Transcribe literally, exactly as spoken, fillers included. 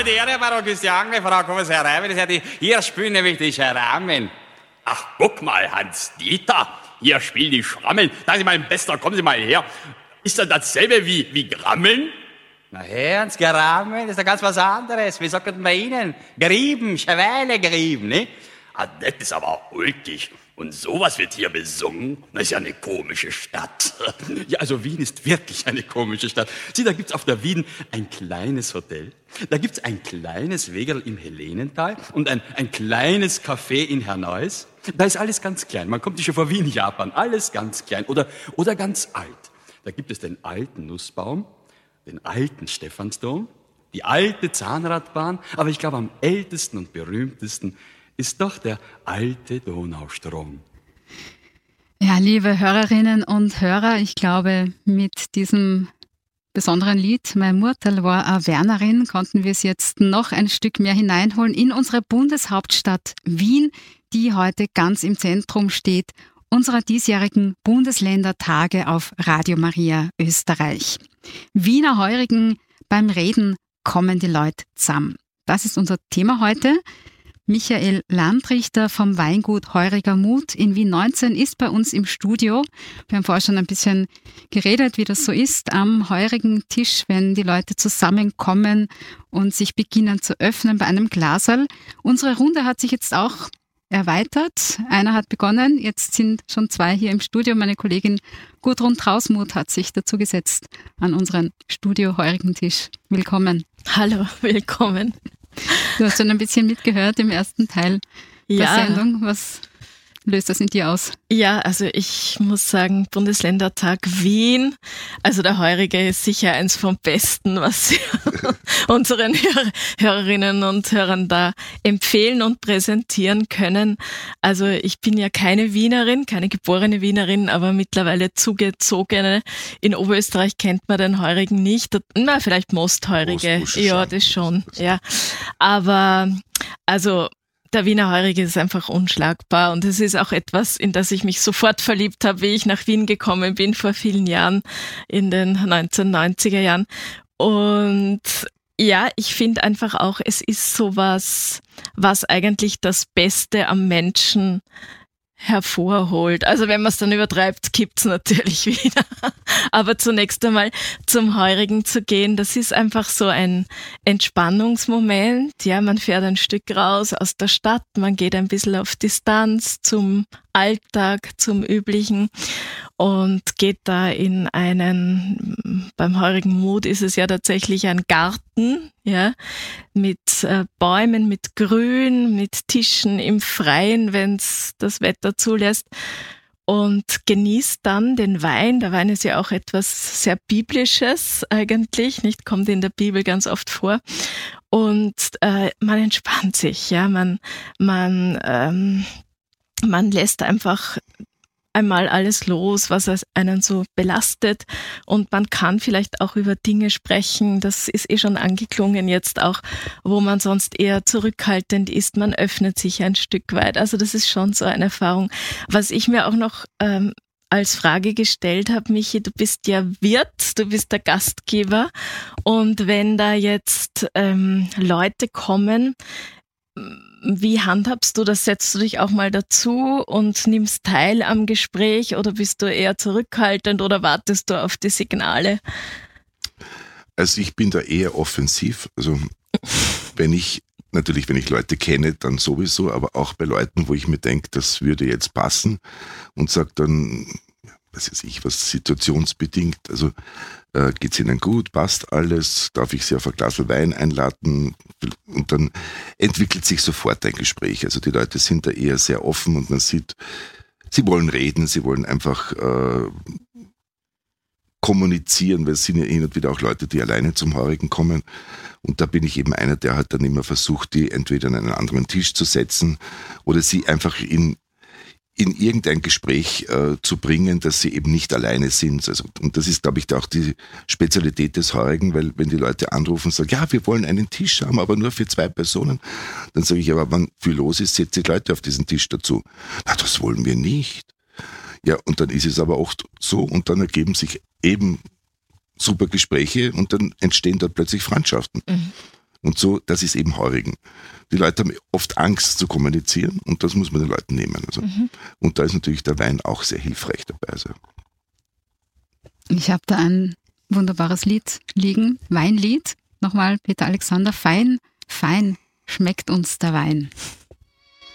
habe die Ehre, Frau Christiane, Frau Kommissar Reibe, hier spielen nämlich die Schrammen. Ach, guck mal, Hans-Dieter, hier spielen die Schrammeln. Sagen Sie mal, mein Bester, kommen Sie mal her. Ist das dasselbe wie, wie Grammeln? Na Herrens, Grammeln ist ja ganz was anderes. Wie sagt man bei Ihnen? Grieben, Schweine grieben, ne? Ah, das ist aber ulkig. Und sowas wird hier besungen? Das ist ja eine komische Stadt. Ja, also Wien ist wirklich eine komische Stadt. Sieh, da gibt's auf der Wien ein kleines Hotel. Da gibt's ein kleines Wegerl im Helenental und ein, ein kleines Café in Herneuss. Da ist alles ganz klein. Man kommt sich schon vor Wien, Japan. Alles ganz klein oder, oder ganz alt. Da gibt es den alten Nussbaum, den alten Stephansdom, die alte Zahnradbahn. Aber ich glaube, am ältesten und berühmtesten ist doch der alte Donaustrom. Ja, liebe Hörerinnen und Hörer, ich glaube, mit diesem besonderen Lied, Meine Mutter war eine Wernerin, konnten wir es jetzt noch ein Stück mehr hineinholen in unsere Bundeshauptstadt Wien, die heute ganz im Zentrum steht, unserer diesjährigen Bundesländertage auf Radio Maria Österreich. Wiener Heurigen, beim Reden kommen die Leute zusammen. Das ist unser Thema heute. Michael Landrichter vom Weingut Heuriger Mut in Wien neunzehn ist bei uns im Studio. Wir haben vorher schon ein bisschen geredet, wie das so ist am heurigen Tisch, wenn die Leute zusammenkommen und sich beginnen zu öffnen bei einem Glaserl. Unsere Runde hat sich jetzt auch erweitert. Einer hat begonnen, jetzt sind schon zwei hier im Studio. Meine Kollegin Gudrun Trausmuth hat sich dazu gesetzt an unseren Studio-heurigen Tisch. Willkommen. Hallo, willkommen. Du hast schon ein bisschen mitgehört im ersten Teil der ja. Sendung. Was löst das in dir aus? Ja, also ich muss sagen, Bundesländertag Wien, also der heurige ist sicher eins vom Besten, was wir unseren Hör- Hörerinnen und Hörern da empfehlen und präsentieren können. Also ich bin ja keine Wienerin, keine geborene Wienerin, aber mittlerweile zugezogene. In Oberösterreich kennt man den Heurigen nicht. Na, vielleicht Mostheurige. Ja, das schon. Ja, aber also der Wiener Heurige ist einfach unschlagbar und es ist auch etwas, in das ich mich sofort verliebt habe, wie ich nach Wien gekommen bin vor vielen Jahren, in den neunzehnhundertneunziger Jahren. Und ja, ich finde einfach auch, es ist sowas, was eigentlich das Beste am Menschen hervorholt. Also wenn man es dann übertreibt, gibt's natürlich wieder. Aber zunächst einmal zum Heurigen zu gehen, das ist einfach so ein Entspannungsmoment. Ja, man fährt ein Stück raus aus der Stadt, man geht ein bisschen auf Distanz zum Alltag, zum Üblichen und geht da in einen, beim Heurigen Mut ist es ja tatsächlich ein Garten, ja, mit äh, Bäumen, mit Grün, mit Tischen im Freien, wenn's das Wetter zulässt, und genießt dann den Wein. Der Wein ist ja auch etwas sehr Biblisches eigentlich, nicht? Kommt in der Bibel ganz oft vor. Und äh, man entspannt sich, ja, man, man, ähm, man lässt einfach einmal alles los, was einen so belastet, und man kann vielleicht auch über Dinge sprechen, das ist eh schon angeklungen jetzt auch, wo man sonst eher zurückhaltend ist, man öffnet sich ein Stück weit, also das ist schon so eine Erfahrung. Was ich mir auch noch ähm, als Frage gestellt habe, Michi, du bist ja Wirt, du bist der Gastgeber, und wenn da jetzt ähm, Leute kommen, wie handhabst du das? Setzt du dich auch mal dazu und nimmst teil am Gespräch, oder bist du eher zurückhaltend oder wartest du auf die Signale? Also ich bin da eher offensiv. Also wenn ich, natürlich wenn ich Leute kenne, dann sowieso, aber auch bei Leuten, wo ich mir denke, das würde jetzt passen, und sage dann, was weiß ich, was situationsbedingt, also äh, geht's Ihnen gut, passt alles, darf ich Sie auf ein Glas Wein einladen, und dann entwickelt sich sofort ein Gespräch. Also die Leute sind da eher sehr offen und man sieht, sie wollen reden, sie wollen einfach äh, kommunizieren, weil es sind ja hin und wieder auch Leute, die alleine zum Heurigen kommen, und da bin ich eben einer, der halt dann immer versucht, die entweder an einen anderen Tisch zu setzen oder sie einfach in in irgendein Gespräch äh, zu bringen, dass sie eben nicht alleine sind. Also, und das ist, glaube ich, auch die Spezialität des Heurigen, weil wenn die Leute anrufen und sagen, ja, wir wollen einen Tisch haben, aber nur für zwei Personen, dann sage ich, aber wenn viel los ist, setze die Leute auf diesen Tisch dazu. Na, das wollen wir nicht. Ja, und dann ist es aber oft so, und dann ergeben sich eben super Gespräche und dann entstehen dort plötzlich Freundschaften. Mhm. Und so, das ist eben Heurigen. Die Leute haben oft Angst zu kommunizieren und das muss man den Leuten nehmen. Also. Mhm. Und da ist natürlich der Wein auch sehr hilfreich dabei. Also. Ich habe da ein wunderbares Lied liegen, Weinlied. Nochmal Peter Alexander, fein, fein schmeckt uns der Wein.